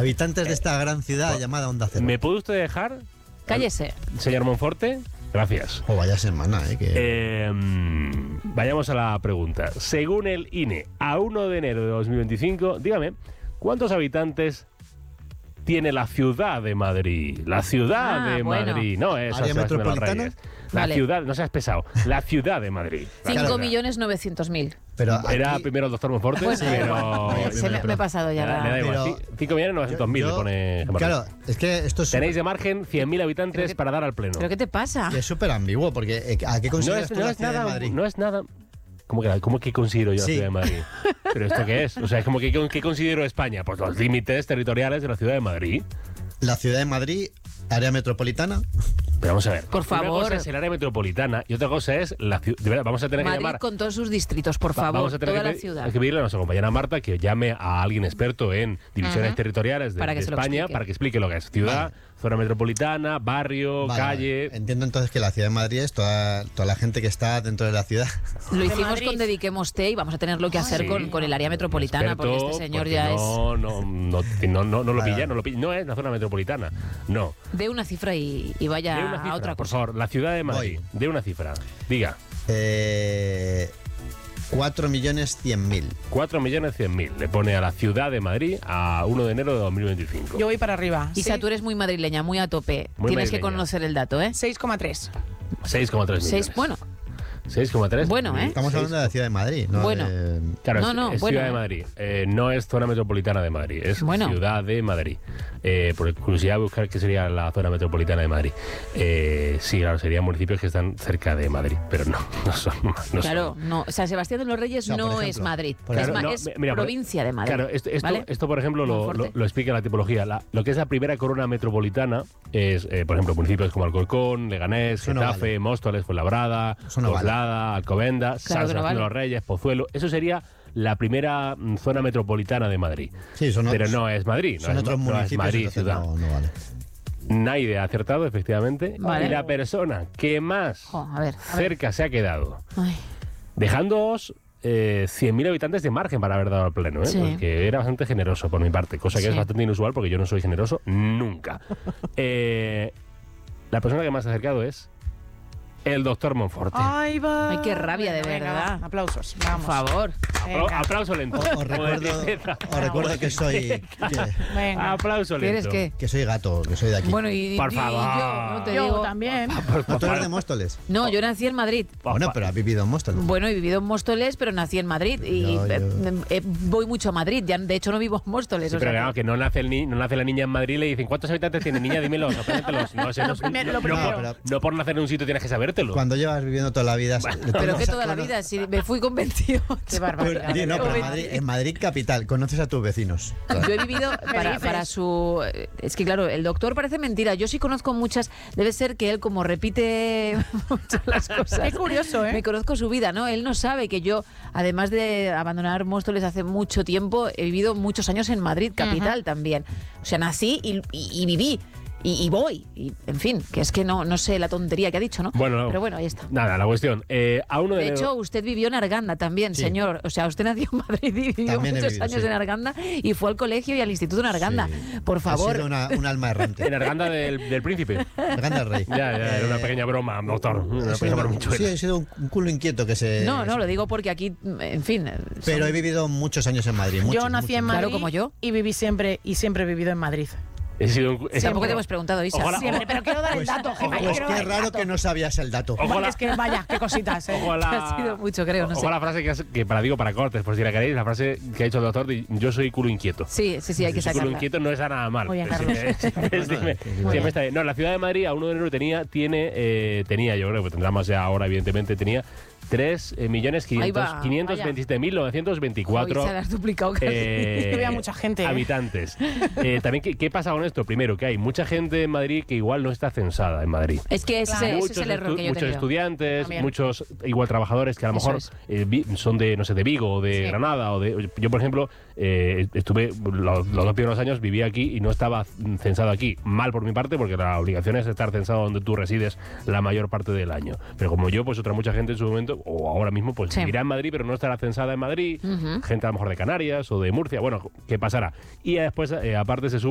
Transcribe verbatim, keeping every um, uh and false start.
Habitantes de esta gran ciudad eh, llamada Onda Cero. ¿Me puede usted dejar? Cállese. Señor Monforte, gracias. Oh, vaya semana, ¿eh? Que... Eh, vayamos a la pregunta. Según el I N E, a uno de enero de dos mil veinticinco, dígame, ¿cuántos habitantes tiene la ciudad de Madrid? La ciudad Ah, de bueno. Madrid. No, esa ¿Área metropolitana? La Vale. ciudad, no seas pesado. La ciudad de Madrid. cinco millones novecientos mil. Pero aquí- Era primero el doctor Monforte, Bueno, pero... Oye, Se primero, me, me pero- he pasado ya. Le da- le da la- igual. Pero- Ci- cinco millones novecientos mil le yo- pone... Claro, es que esto es Tenéis súper- de margen cien mil habitantes Pero que- para dar al pleno. ¿Pero qué te pasa? es súper ambiguo, porque eh, ¿a qué No consideras es, tú no la es ciudad de nada... Madrid? No es nada... ¿Cómo que, ¿Cómo que considero yo la Sí. ciudad de Madrid? ¿Pero esto qué es? O sea, es como que ¿qué considero España? Pues los límites territoriales de la ciudad de Madrid. La ciudad de Madrid, área metropolitana. Pero vamos a ver. Por Una favor. cosa es el área metropolitana y otra cosa es la ciudad. De verdad, vamos a tener que Madrid llamar... con todos sus distritos, por Va- favor, vamos a tener toda que, la ciudad. hay que pedirle a nuestra compañera Marta que llame a alguien experto en divisiones Ujú. territoriales de, Para que de se lo España explique. para que explique lo que es ciudad, Vale. zona metropolitana, barrio, Vale, calle. vale. Entiendo entonces que la ciudad de Madrid es toda, toda la gente que está dentro de la ciudad. Lo De hicimos Madrid. con Dediquemos Té y vamos a tenerlo que hacer Sí. con, con el área metropolitana, porque Experto, este señor porque ya no, no, no, no, no, no lo Vale. pilla, no lo pilla. No es la zona metropolitana. No. es de una cifra y, y vaya De una cifra, a otra por cosa. favor. La ciudad de Madrid. De una cifra. Diga. Eh, cuatro millones cien mil. cuatro millones cien mil. Le pone a la ciudad de Madrid a uno de enero de dos mil veinticinco. Yo voy para arriba. Isa, Sí. tú eres muy madrileña, muy a tope. Muy Tienes que madrileña. conocer el dato, ¿eh? seis coma tres. seis coma tres millones. Seis, bueno, seis coma tres. Bueno, ¿eh? Estamos hablando de la ciudad de Madrid, ¿no? Bueno. De- Claro, No, es, no, es bueno, Ciudad de eh. Madrid. Eh, no es zona metropolitana de Madrid, es Bueno. Ciudad de Madrid. Eh, por curiosidad, buscar qué sería la zona metropolitana de Madrid. Eh, sí, claro, serían municipios que están cerca de Madrid, pero no, no son. No claro, son. no. San Sebastián de los Reyes No, no, por es ejemplo. Madrid, Por es, Claro, ma- no, es mi- mira, por- provincia de Madrid. Claro, esto, esto, ¿vale? esto, por ejemplo, lo, Monforte. lo- lo explica la tipología. La- lo que es la primera corona metropolitana es, eh, por ejemplo, municipios como Alcorcón, Leganés, Eso no Getafe, vale. Móstoles, Fuenlabrada, Eso no vale. Coslada, Alcobendas, San que no Sebastián de vale. los Reyes, Pozuelo. Eso sería la primera mm, zona metropolitana de Madrid. Sí, son Pero otros- no es Madrid, no Son es, otros no es municipios, Madrid entonces ciudad. no, no vale. Naide ha acertado, efectivamente. Vale. Y la persona que más Jo, a ver, a ver. cerca se ha quedado, Ay, dejándoos eh, cien mil habitantes de margen para haber dado al pleno, ¿eh? Sí. Porque era bastante generoso por mi parte, cosa que Sí. es bastante inusual porque yo no soy generoso nunca. Eh, la persona que más se ha acercado es el doctor Monforte. Ay, va. Ay, qué rabia, de Venga, verdad. venga, aplausos. por Vamos. favor. Apla- Venga. aplauso lento. Os Como de recuerdo, tristeza. os recuerdo que soy que, Venga. Aplauso ¿Qué eres lento. qué? que soy gato, que soy de aquí. Bueno, y, Por y- y favor. yo, no te Yo digo. también. ¿No tú eres de Móstoles? No, yo nací en Madrid. Bueno, pero has vivido en Móstoles. Bueno, he vivido en Móstoles, pero nací en Madrid y Yo- yo- eh, eh, voy mucho a Madrid. Ya, de hecho, no vivo en Móstoles. Sí, o pero sea claro, que- que no nace, el ni- no nace la niña en Madrid y le dicen ¿cuántos habitantes tiene niña? Dímelo, no, preséntalos. No, sé, no, Lo primero, lo no, primero. no, por- no por nacer en un sitio tienes que sabértelo. Cuando llevas viviendo toda la vida. Pero que toda la vida, si me fui convencido. Qué barbaridad. Pero, no, pero en Convencido. Madrid, en Madrid capital, conoces a tus vecinos. Yo he vivido para, dices? para su... Es que claro, el doctor parece mentira. Yo sí conozco muchas... Debe ser que él como repite mucho las cosas. Qué curioso, ¿eh? Me conozco su vida, ¿no? Él no sabe que yo, además de abandonar Móstoles hace mucho tiempo, he vivido muchos años en Madrid, capital también. O sea, nací y, y- y viví. Y, y voy. Y, en fin, que es que no, no sé la tontería que ha dicho, ¿no? Bueno, no. Pero bueno, ahí está. Nada, la cuestión. Eh, a uno de, De hecho, usted vivió en Arganda también, Sí. señor. O sea, usted nació en Madrid y vivió También he muchos vivido, años sí. en Arganda y fue al colegio y al instituto en Arganda. Sí. Por Ha favor. sido una, un alma errante. en Arganda del, del Príncipe. Arganda del Rey. Ya, ya, era una Eh, pequeña broma, doctor. Una he pequeña sido, broma sí, he sido un, un culo inquieto que se. No, no, lo digo porque aquí, en fin. Pero son- he vivido muchos años en Madrid. Muchos, Yo nací en muchos. Madrid Claro, como yo. y viví siempre y siempre he vivido en Madrid. He sido un- he sido Tampoco un- te hemos preguntado, Isa. Ojalá- Siempre, pero quiero dar el Pues, dato, Gemma, pues quiero qué dar el raro dato. que no sabías el dato. Ojo la- Es que vaya, qué cositas, ¿eh? Ojo a la, Ha sido mucho, creo, no ojo sé. a la frase que, has- que para digo para cortes, por si la queréis, la frase que ha dicho el doctor, de, yo soy culo inquieto. Sí, sí, sí, hay que Culo sacarla. inquieto no está nada mal. Muy bien, Siempre- Carlos. siempre- siempre- siempre está bien. No, la ciudad de Madrid a uno de enero tenía, tiene, eh, tenía, yo creo que tendrá más ya ahora, evidentemente, tenía tres millones Ahí va, quinientos veintisiete mil novecientos veinticuatro Hoy se la has duplicado casi. eh, Que vea mucha gente, ¿eh? habitantes. Eh, también, ¿qué, ¿qué pasa con esto? Primero, que hay mucha gente en Madrid que igual no está censada en Madrid. Es que ese, Claro. ese es el error estu- que yo he muchos tenido. estudiantes, También. muchos igual trabajadores que a lo Eso mejor es. eh, vi- son de, no sé, de Vigo o de Sí. Granada o de... Yo, por ejemplo, eh, estuve los, los dos primeros años, viví aquí y no estaba censado aquí. Mal por mi parte, porque la obligación es estar censado donde tú resides la mayor parte del año. Pero como yo, pues otra mucha gente en su momento, o ahora mismo, pues Sí. vivirá en Madrid, pero no estará censada en Madrid. Ujú. Gente a lo mejor de Canarias o de Murcia. Bueno, ¿qué pasará? Y después, eh, aparte, se suma